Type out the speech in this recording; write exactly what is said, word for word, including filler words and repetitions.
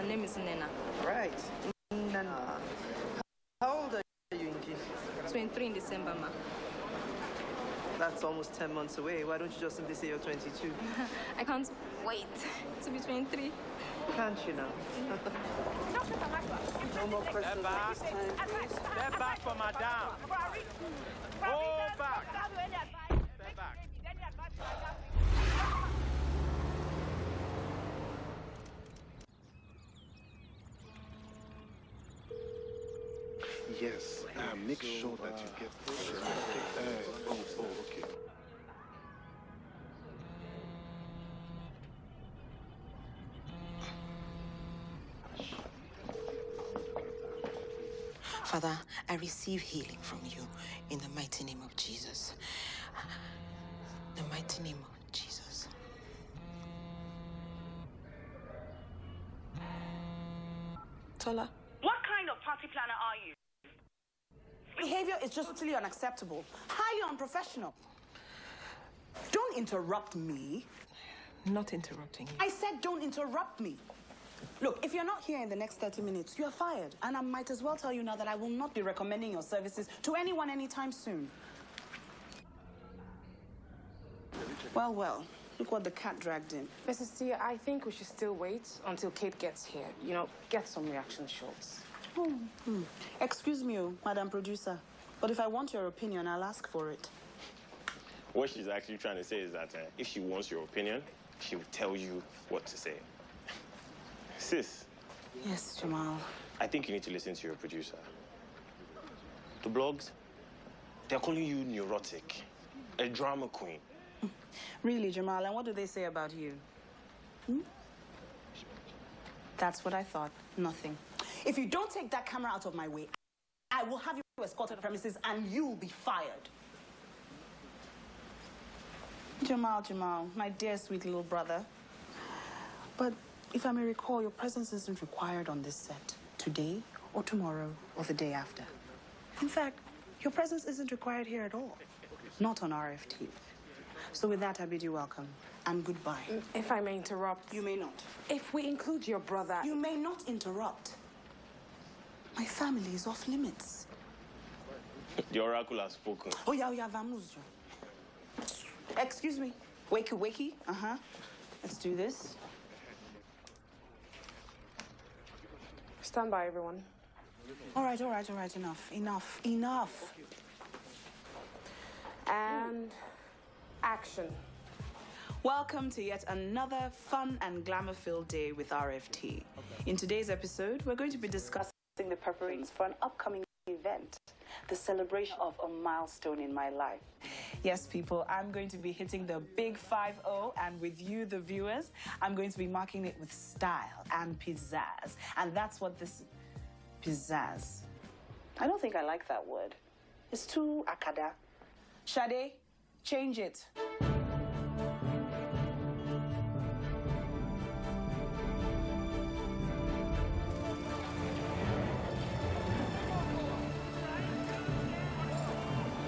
name is Nena. Right. Nena. How old are you, Inky? twenty-three in December, ma. That's almost ten months away. Why don't you just simply say you're twenty-two? I can't wait to be twenty-three. Can't you now? No more questions. Step back. Step back for madame. Go back. Step back. Yes, uh, make sure that you get this. Uh, oh, oh, okay. Father, I receive healing from you in the mighty name of Jesus. The mighty name of Jesus. Tola. What kind of party planner are you? Behavior is just totally unacceptable. Highly unprofessional. Don't interrupt me. Not interrupting you. I said don't interrupt me. Look, if you're not here in the next thirty minutes, you're fired. And I might as well tell you now that I will not be recommending your services to anyone anytime soon. Well, well, look what the cat dragged in. Missus T, I think we should still wait until Kate gets here. You know, get some reaction shots. Oh, hmm. Excuse me, oh, Madam Producer, but if I want your opinion, I'll ask for it. What she's actually trying to say is that uh, if she wants your opinion, she will tell you what to say. Sis. Yes, Jamal. I think you need to listen to your producer. The blogs, they're calling you neurotic, a drama queen. Really, Jamal, and what do they say about you? Hmm? That's what I thought. Nothing. If you don't take that camera out of my way, I will have you escorted to the premises and you'll be fired. Jamal, Jamal, my dear sweet little brother. But if I may recall, your presence isn't required on this set today or tomorrow or the day after. In fact, your presence isn't required here at all. Not on R F T. So with that, I bid you welcome and goodbye. If I may interrupt. You may not. If we include your brother... You may not interrupt. My family is off limits. The oracle has spoken. Oh, yeah, oh, yeah, vamos. Excuse me. Wakey, wakey. Uh-huh. Let's do this. Stand by, everyone. All right, all right, all right. Enough, enough, enough. And action. Welcome to yet another fun and glamour-filled day with R F T. In today's episode, we're going to be discussing the preparations for an upcoming event, the celebration of a milestone in my life. Yes, people, I'm going to be hitting the big five oh, and with you, the viewers, I'm going to be marking it with style and pizzazz. And that's what this... pizzazz. I don't think I like that word. It's too akada. Sade, change it.